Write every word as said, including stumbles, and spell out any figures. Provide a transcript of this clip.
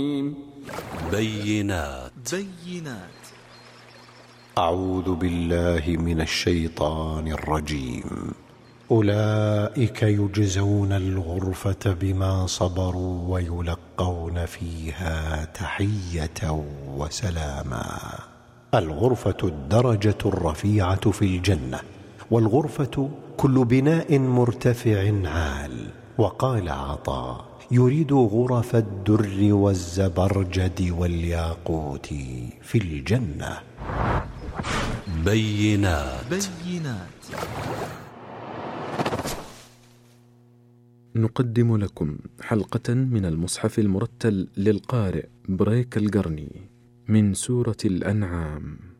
بينات بينات أعوذ بالله من الشيطان الرجيم. أولئك يجزون الغرفة بما صبروا ويلقون فيها تحية وسلاما. الغرفة الدرجة الرفيعة في الجنة، والغرفة كل بناء مرتفع عال. وقال عطاء: يريد غرف الدر والزبرجد والياقوت في الجنة. بينات بينات نقدم لكم حلقة من المصحف المرتل للقارئ بريك القرني من سورة الأنعام.